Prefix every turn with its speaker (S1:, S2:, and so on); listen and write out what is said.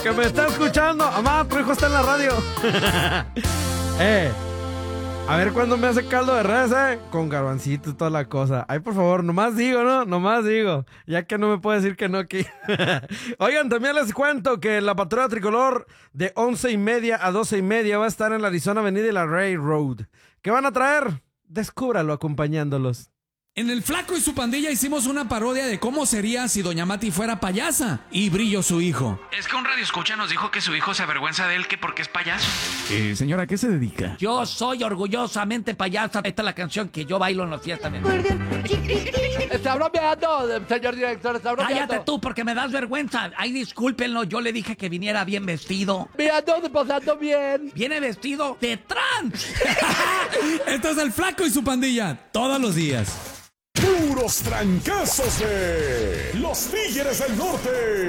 S1: que me está escuchando. Mamá, tu hijo está en la radio. A ver cuándo me hace caldo de res, con garbancito y toda la cosa. Ay, por favor, nomás digo, ¿no? Nomás digo. Ya que no me puede decir que no aquí. Oigan, también les cuento que la patrulla tricolor de 11:30 a 12:30 va a estar en la Arizona Avenida y la Railroad. ¿Qué van a traer? Descúbralo acompañándolos.
S2: En El Flaco y su pandilla hicimos una parodia de cómo sería si Doña Mati fuera payasa y Brillo su hijo.
S3: Es que un radioescucha nos dijo que su hijo se avergüenza de él que porque es payaso.
S2: Señora, ¿a qué se dedica?
S4: Yo soy orgullosamente payasa. Esta es la canción que yo bailo en las fiestas.
S5: Está bromeando, señor director, está bromeando.
S4: Cállate tú, porque me das vergüenza. Ay, discúlpenlo, yo le dije que viniera bien vestido.
S5: Mirando, posando bien.
S4: Viene vestido de trans.
S2: Esto es El Flaco y su pandilla, todos los días.
S6: Puros trancazos de los Tigres del Norte.